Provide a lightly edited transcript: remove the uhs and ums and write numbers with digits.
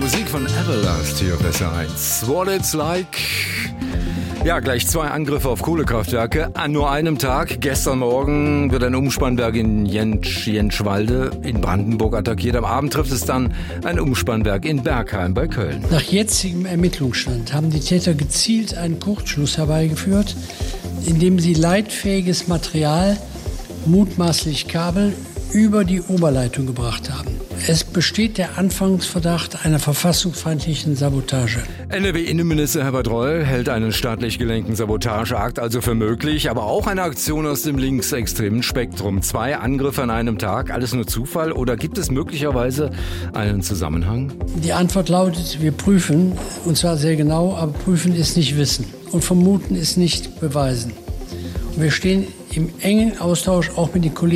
Musik von Everlast hier besser 1. What It's Like. Ja, gleich 2 Angriffe auf Kohlekraftwerke an nur einem Tag. Gestern Morgen wird ein Umspannwerk in Jentschwalde in Brandenburg attackiert. Am Abend trifft es dann ein Umspannwerk in Bergheim bei Köln. Nach jetzigem Ermittlungsstand haben die Täter gezielt einen Kurzschluss herbeigeführt, indem sie leitfähiges Material, mutmaßlich Kabel, über die Oberleitung gebracht haben. Es besteht der Anfangsverdacht einer verfassungsfeindlichen Sabotage. NRW-Innenminister Herbert Reul hält einen staatlich gelenkten Sabotageakt also für möglich, aber auch eine Aktion aus dem linksextremen Spektrum. 2 Angriffe an einem Tag, alles nur Zufall oder gibt es möglicherweise einen Zusammenhang? Die Antwort lautet, wir prüfen, und zwar sehr genau, aber prüfen ist nicht wissen und vermuten ist nicht beweisen. Und wir stehen im engen Austausch auch mit den Kollegen